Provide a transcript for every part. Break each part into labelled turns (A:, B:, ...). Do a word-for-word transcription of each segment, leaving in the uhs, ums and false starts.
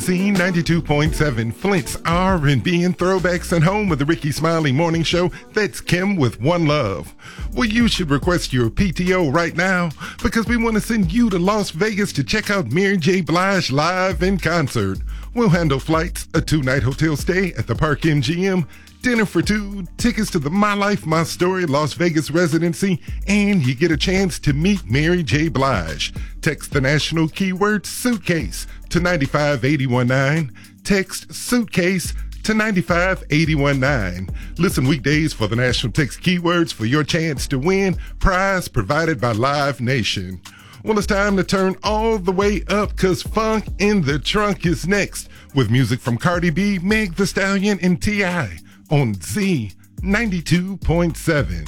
A: Z ninety-two point seven, Flint's R and B and throwbacks, and home with the Ricky Smiley Morning Show. That's Kim with One Love. Well, you should request your P T O right now because we want to send you to Las Vegas to check out Mary J. Blige live in concert. We'll handle flights, a two-night hotel stay at the Park M G M, dinner for two, tickets to the My Life, My Story Las Vegas residency, and you get a chance to meet Mary J. Blige. Text the national keyword suitcase to nine five eight one nine. Text suitcase to nine five eight one nine. Listen weekdays for the national text keywords for your chance to win. Prize provided by Live Nation. Well, it's time to turn all the way up because Funk in the Trunk is next with music from Cardi B, Meg Thee Stallion, and T I on Z ninety-two point seven.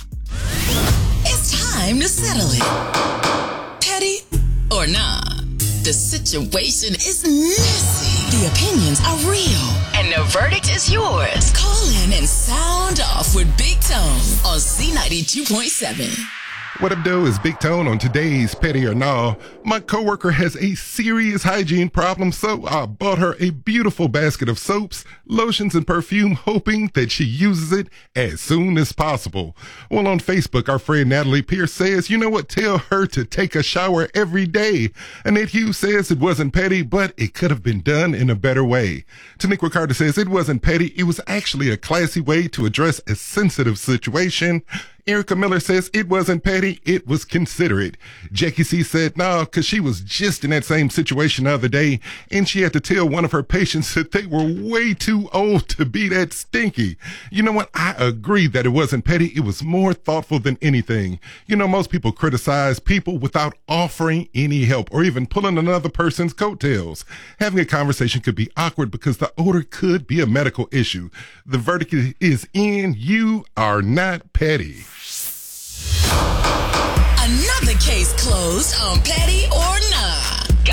B: It's time to settle it. Petty or nah, the situation is messy. The opinions are real. And the verdict is yours. Call in and sound off with Big Tone on Z ninety-two point seven.
A: What up, though, is Big Tone on today's Petty or Nah. My coworker has a serious hygiene problem, so I bought her a beautiful basket of soaps, lotions, and perfume, hoping that she uses it as soon as possible. Well, on Facebook, our friend Natalie Pierce says, you know what, tell her to take a shower every day. Annette Hughes says it wasn't petty, but it could have been done in a better way. Taniqua Carter says it wasn't petty, it was actually a classy way to address a sensitive situation. Erica Miller says it wasn't petty, it was considerate. Jackie C said, nah, because she was just in that same situation the other day, and she had to tell one of her patients that they were way too old to be that stinky. You know what? I agree that it wasn't petty. It was more thoughtful than anything. You know, most people criticize people without offering any help or even pulling another person's coattails. Having a conversation could be awkward because the odor could be a medical issue. The verdict is in. You are not petty.
B: Another case closed on Petty or